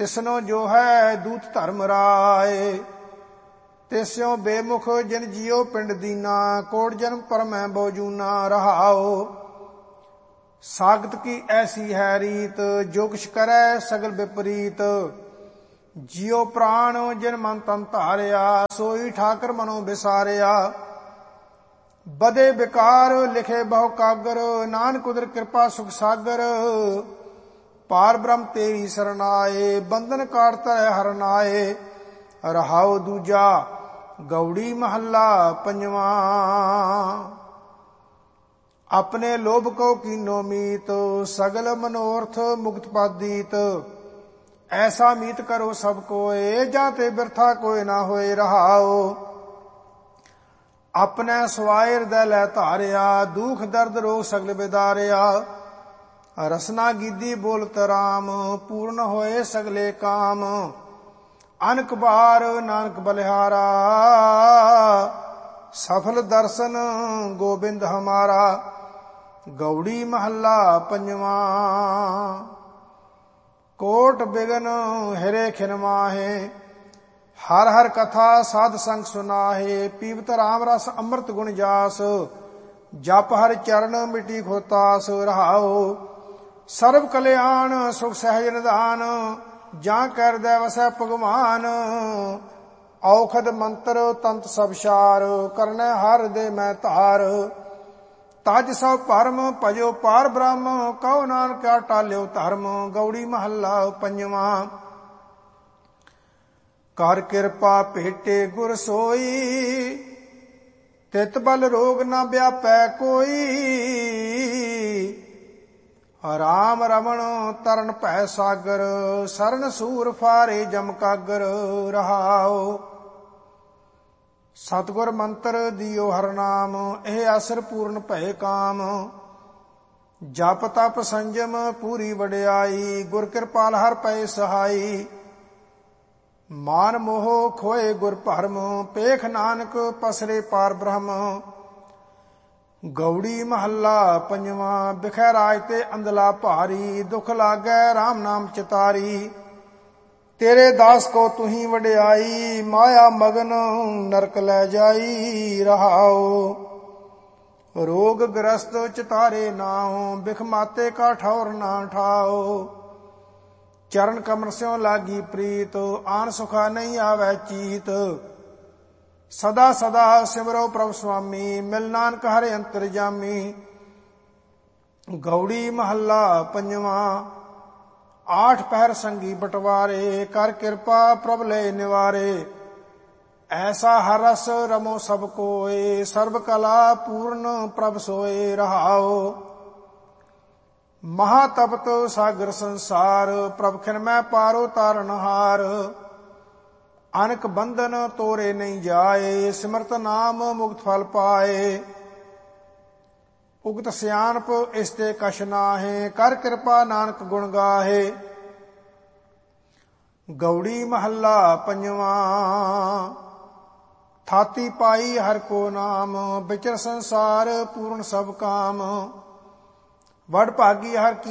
ਤਿਸਨੋ ਜੋ ਹੈ ਦੂਤ ਧਰਮ ਰਾਏ। ਤਿਸਿਓ ਬੇਮੁਖ ਜਿਨ ਜੀਓ ਪਿੰਡ ਦੀਨਾ, ਕੋਟ ਜਨਮ ਪਰਮੈ ਬਹੁ ਜੂਨਾ ਰਹਾਓ। ਸਾਗਤ ਕੀ ਐਸੀ ਹੈ ਰੀਤ, ਜੋ ਕਿਛ ਕਰੈ ਸਗਲ ਵਿਪਰੀਤ। ਜਿਉ ਪ੍ਰਾਣ ਜਿਨ ਮਨ ਤਨ ਧਾਰਿਆ, ਸੋਈ ਠਾਕਰ ਮਨੋ ਵਿਸਾਰਿਆ। ਬਦੇ ਵਿਕਾਰ ਲਿਖੇ ਬਹੁ ਕਾਗਰ, ਨਾਨਕ ਉਦਰ ਕਿਰਪਾ ਸੁਖ ਸਾਗਰ। ਪਾਰ ਬ੍ਰਹਮ ਤੇਰੀ ਸਰਨਾਏ, ਬੰਧਨ ਕਾਟ ਧਰੈ ਹਰਿ ਨਾਏ। ਰਹਾਉ ਦੂਜਾ ਗੌੜੀ ਮਹੱਲਾ ਪੰਜਵਾ। ਆਪਣੇ ਲੋਭ ਕੋ ਕੀਨੋ ਮੀਤ, ਸਗਲ ਮਨੋਰਥ ਮੁਕਤ ਪਾਦੀਤ। ਐਸਾ ਮੀਤ ਕਰੋ ਸਭ ਕੋਏ, ਜਾਂ ਤੇ ਬਿਰਥਾ ਕੋਇ ਨਾ ਹੋਏ ਰਹਾਓ। ਆਪਣੇ ਸਵਾਏ ਹਿਰਦੈ ਲੈ ਧਾਰਿਆ, ਦੁਖ ਦਰਦ ਰੋਗ ਸਗਲ ਵਿਦਾਰਿਆ। ਰਸਨਾ ਗੀਦੀ ਬੋਲਤ ਰਾਮ, ਪੂਰਨ ਹੋਏ ਸਗਲੇ ਕਾਮ। ਅਨਕ ਬਾਰ ਨਾਨਕ ਬਲਿਹਾਰਾ, ਸਫਲ ਦਰਸ਼ਨ ਗੋਬਿੰਦ ਹਮਾਰਾ। ਗੌੜੀ ਮਹੱਲਾ ਪੰਜਵਾ। ਕੋਟ ਬਿਗਨ ਹਿਰੇ ਖਿਨ ਮਾਹੇ, ਹਰ ਹਰ ਕਥਾ ਸਾਧ ਸੰਗ ਸੁਨਾਹੇ। ਪੀਵਤ ਰਾਮ ਰਸ ਅੰਮ੍ਰਿਤ ਗੁਣ ਜਾਸ, ਜਪ ਹਰਿ ਚਰਨ ਮਿਟੀ ਖੋਤਾਸ ਰਹਾਓ। ਸਰਬ ਕਲਿਆਣ ਸੁਖ ਸਹਿਜ ਨਿਧਾਨ, ਜਾਂ ਕਰਦੈ ਵਸੈ ਭਗਵਾਨ। ਔਖਦ ਮੰਤਰ ਤੰਤ ਸਭ ਸਾਰ, ਕਰਨੈ ਹਰਿ ਦੇ ਮੈਂ ਧਾਰ। ਤਜ ਸਭ ਭਰਮ ਭਜੋ ਪਾਰ ਬ੍ਰਹਮ, ਕਹੋ ਨਾਨਕ ਟਾਲਿਓ ਧਰਮ। ਗੌੜੀ ਮਹੱਲਾ ਪੰਜਵਾ। ਕਰ ਕਿਰਪਾ ਭੇਟੇ ਗੁਰ ਸੋਈ, ਤਿਤ ਬਲ ਰੋਗ ਨਾ ਵਿਆਪੈ ਕੋਈ। ਰਾਮ ਰਮਣ ਤਰਨ ਭੈ ਸਾਗਰ, ਸਰਨ ਸੂਰ ਫਾਰੇ ਜਮ ਕਾਗਰ ਰਹਾਓ। ਸਤਿਗੁਰ ਮੰਤਰ ਦਿਓ ਹਰਿ ਨਾਮ, ਇਹ ਅਸਰ ਪੂਰਨ ਭਏ ਕਾਮ। ਜਪ ਤਪ ਸੰਜਮ ਪੂਰੀ ਵਡਿਆਈ, ਗੁਰ ਕਿਰਪਾਲ ਹਰਿ ਪਏ ਸਹਾਈ। ਮਾਨ ਮੋਹ ਖੋਏ ਗੁਰ ਭਰਮ, ਪੇਖ ਨਾਨਕ ਪਸਰੇ ਪਾਰ ਬ੍ਰਹਮ। ਗੌੜੀ ਮਹੱਲਾ ਪੰਜਵਾ। ਬਿਖੈ ਰਾਜ ਤੇ ਅੰਧਲਾ ਭਾਰੀ, ਦੁਖ ਲਾਗੈ RAM ਨਾਮ ਚਿਤਾਰੀ। ਤੇਰੇ ਦਾਸ ਕੋ ਤੁਹੀ ਵਡਿਆਈ, ਮਾਇਆ ਮਗਨ ਨਰਕ ਲੈ ਜਾਈ ਰਹਾਓ। ਰੋਗ ਗ੍ਰਸਤ ਚਿਤਾਰੇ ਨਾਉ, ਬਿਖ ਮਾਤੇ ਕਾ ਠੌਰ ਨਾ ਠਾਓ। ਚਰਨ ਕਮਲ ਸਿਉ ਲਾਗੀ ਪ੍ਰੀਤ, ਆਨ ਸੁਖਾ ਨਹੀਂ ਆਵੈ ਚੀਤ। ਸਦਾ ਸਦਾ ਸਿਮਰੋ ਪ੍ਰਭ ਸੁਆਮੀ, ਮਿਲ ਨਾਨਕ ਹਰਿ ਅੰਤਰ ਜਾਮੀ। ਗੌੜੀ ਮਹੱਲਾ ਪੰਜਵਾ। ਆਠ ਪਹਿਰ ਸੰਗੀ ਬਟਵਾਰੇ, ਕਰ ਕਿਰਪਾ ਪ੍ਰਭ ਲੈ ਨਿਵਾਰੇ। ਐਸਾ ਹਰ ਰਸ ਰਮੋ ਸਭ ਕੋਏ, ਸਰਬ ਕਲਾ ਪੂਰਨ ਪ੍ਰਭ ਸੋਏ ਰਹਾਓ। ਮਹਾ ਤਪਤ ਸਾਗਰ ਸੰਸਾਰ, ਪ੍ਰਭ ਖਿਨ ਮੈਂ ਪਾਰੋ ਤਾਰਨਹਾਰ। ਅਨਕ ਬੰਧਨ ਤੋਰੇ ਨਹੀਂ ਜਾਏ, ਸਿਮਰਤ ਨਾਮ ਮੁਕਤ ਫਲ ਪਾਏ। ਉਗਤ ਸਿਆਣਪ ਇਸ ਤੇ ਕਛ ਨਾਹੇ, ਕਰ ਕਿਰਪਾ ਨਾਨਕ ਗੁਣ ਗਾਹੇ। ਗੌੜੀ ਮਹੱਲਾ ਪੰਜਵਾ। ਥਾਤੀ ਪਾਈ ਹਰਿ ਕੋ ਨਾਮ, ਵਿਚਰ ਸੰਸਾਰ ਪੂਰਨ ਸਭ ਕਾਮ। ਵਡ ਭਾਗੀ ਹਰਿ